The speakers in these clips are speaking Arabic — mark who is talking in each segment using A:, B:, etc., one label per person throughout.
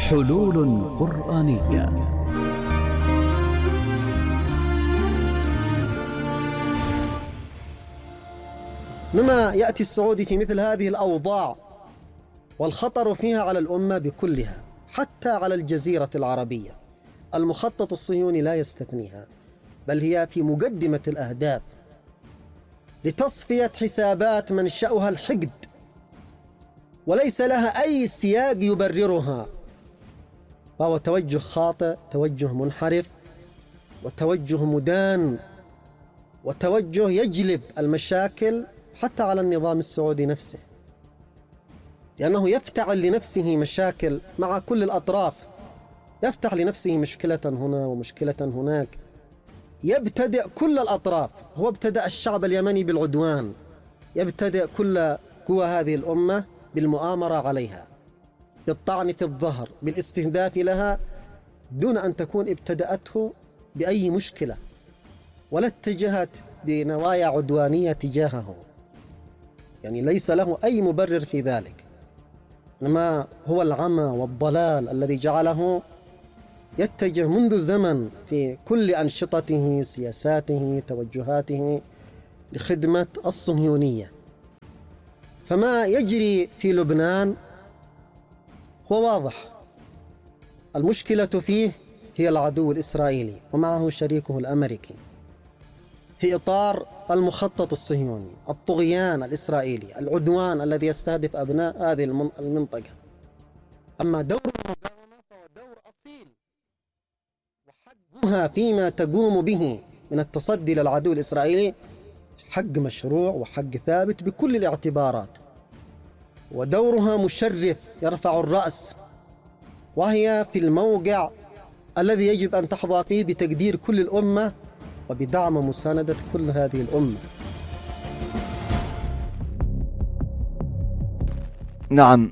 A: حلول قرآنية.
B: لما يأتي السعودي في مثل هذه الأوضاع والخطر فيها على الأمة بكلها، حتى على الجزيرة العربية، المخطط الصهيوني لا يستثنيها، بل هي في مقدمة الأهداف لتصفية حسابات منشأها الحقد، وليس لها أي سياق يبررها، وهو توجه خاطئ، توجه منحرف، وتوجه مدان، وتوجه يجلب المشاكل حتى على النظام السعودي نفسه، لأنه يفتعل لنفسه مشاكل مع كل الأطراف، يفتح لنفسه مشكلة هنا ومشكلة هناك، يبتدئ كل الأطراف. هو ابتدأ الشعب اليمني بالعدوان، يبتدئ كل قوى هذه الأمة بالمؤامرة عليها، بالطعن في الظهر، بالاستهداف لها، دون أن تكون ابتدأته بأي مشكلة ولا اتجهت بنوايا عدوانية تجاهه، يعني ليس له أي مبرر في ذلك، إنما هو العمى والضلال الذي جعله يتجه منذ زمن في كل أنشطته، سياساته، توجهاته لخدمة الصهيونية. فما يجري في لبنان هو واضح، المشكلة فيه هي العدو الإسرائيلي ومعه شريكه الأمريكي في إطار المخطط الصهيوني، الطغيان الإسرائيلي، العدوان الذي يستهدف أبناء هذه المنطقة. أما دور المقاومة فهو دور أصيل، وحقها فيما تقوم به من التصدي للعدو الإسرائيلي حق مشروع وحق ثابت بكل الاعتبارات، ودورها مشرف يرفع الرأس، وهي في الموقع الذي يجب أن تحظى فيه بتقدير كل الأمة وبدعم ومساندة كل هذه الأمة.
C: نعم،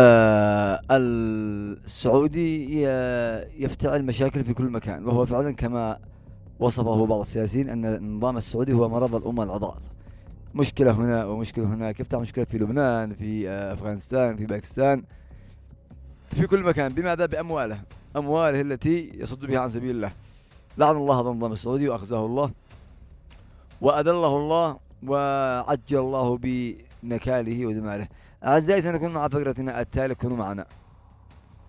C: السعودي يفتعل مشاكل في كل مكان، وهو فعلا كما وصفه بعض السياسيين أن النظام السعودي هو مرض الأمة العضال، مشكلة هنا ومشكلة هناك، يفتح مشكلة في لبنان، في أفغانستان، في باكستان، في كل مكان. بماذا؟ أمواله التي يصد بها عن سبيل الله. لعن الله هذا النظام السعودي وأخزاه الله وأذله الله وعجل الله بنكاله ودماره. أعزائي، سنكون مع فقرتنا التالية، كونوا معنا.